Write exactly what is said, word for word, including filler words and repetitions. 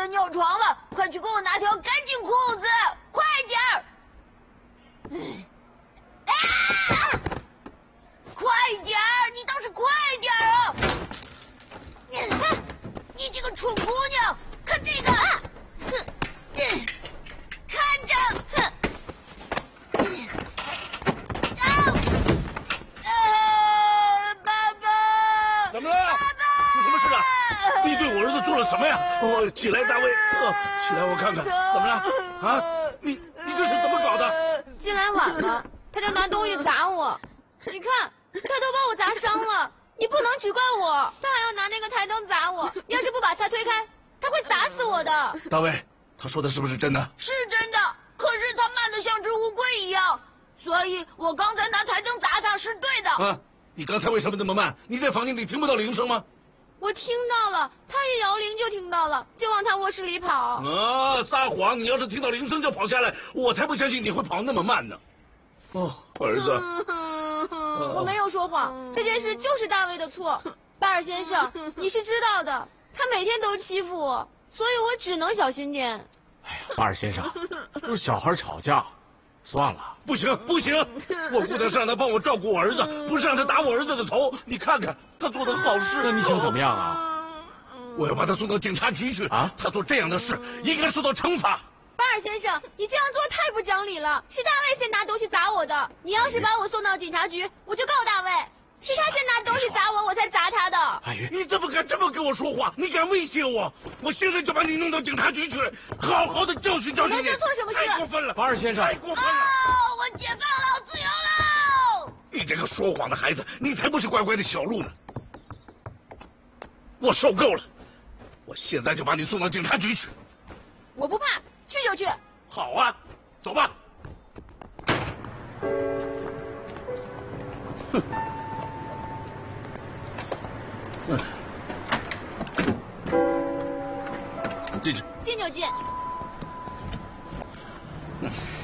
得尿床了，快去给我拿条干净裤子，快点儿！嗯，啊！快点儿！你倒是快点儿啊！你，你这个蠢姑娘，看这个啊！哼，嗯，看着，哼。 怎么了？出什么事了？你对我儿子做了什么呀？哦，起来，大卫，呃，起来，我看看，怎么了？啊，你你这是怎么搞的？ 进来晚了，他就拿东西砸我，你看，他都把我砸伤了。你不能只怪我，他还要拿那个台灯砸我。要是不把他推开，他会砸死我的。 大卫，他说的是不是真的？ 是真的，可是他慢得像只乌龟一样，所以我刚才拿台灯砸他是对的。 啊。 你刚才为什么那么慢？你在房间里听不到铃声吗？ 我听到了，他一摇铃就听到了，就往他卧室里跑。 啊，撒谎！你要是听到铃声就跑下来，我才不相信你会跑那么慢呢。哦，儿子， 我没有说谎，这件事就是大卫的错。巴尔先生，你是知道的，他每天都欺负我，所以我只能小心点。 哎呀，巴尔先生，都是小孩吵架。 算了， 不行不行，我雇他是让他帮我照顾我儿子，不是让他打我儿子的头。你看看他做的好事， 那你想怎么样啊？ 我要把他送到警察局去啊！他做这样的事应该受到惩罚。 巴尔先生，你这样做太不讲理了，是大卫先拿东西砸我的。你要是把我送到警察局，我就告大卫。是他先拿东西砸我，我才砸他的。 阿宇，你怎么敢这么跟我说话？你敢威胁我？我现在就把你弄到警察局去，好好的教训教训你。 我没做错什么事？ 太过分了， 巴尔先生， 太过分了！ 哦，我解放了，我自由了！ 你这个说谎的孩子，你才不是乖乖的小鹿呢！我受够了，我现在就把你送到警察局去。 我不怕，去就去。 好啊，走吧。哼。 嗯，进去。 进就进。 嗯。